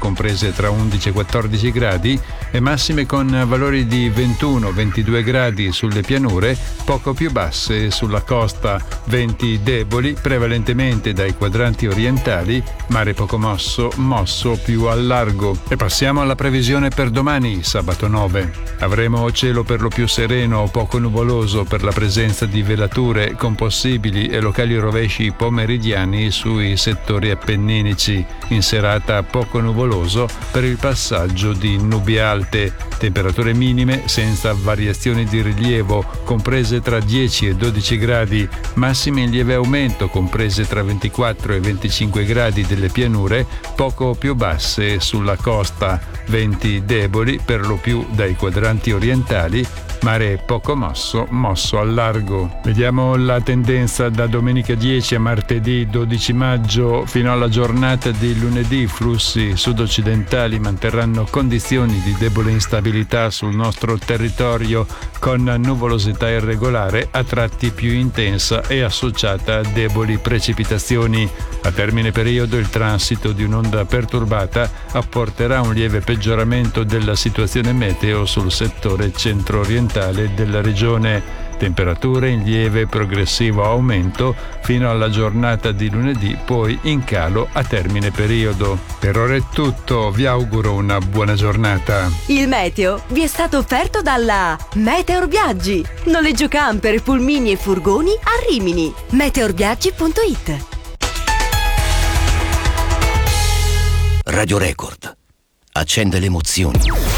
comprese tra 11 e 14 gradi, e massime con valori di 21-22 gradi sulle pianure, poco più basse sulla costa, venti deboli prevalentemente dai quadranti orientali, mare poco mosso più al largo. E passiamo alla previsione per domani, sabato 9. Avremo cielo per lo più sereno o poco nuvoloso per la presenza di velature con possibili e locali rovesci pomeridiani sui settori appenninici. In serata poco nuvoloso per il passaggio di nubi alte. Temperature minime senza variazioni di rilievo, comprese tra 10 e 12 gradi, massime in lieve aumento, comprese tra 24 e 25 gradi delle pianure, poco più basse sulla costa, venti deboli per lo più dai quadranti orientali, mare poco mosso al largo. Vediamo la tendenza da domenica 10 a martedì 12 maggio fino alla giornata di lunedì. Flussi sud-occidentali manterranno condizioni di debole instabilità sul nostro territorio, con nuvolosità irregolare a tratti più intensa e associata a deboli precipitazioni. A termine periodo il transito di un'onda perturbata apporterà un lieve peggioramento della situazione meteo sul settore centro-orientale della regione. Temperature in lieve progressivo aumento fino alla giornata di lunedì, poi in calo a termine periodo. Per ora è tutto, vi auguro una buona giornata. Il meteo vi è stato offerto dalla Meteor Viaggi. Noleggio camper, pulmini e furgoni a Rimini. meteorviaggi.it. Radio Record accende le emozioni.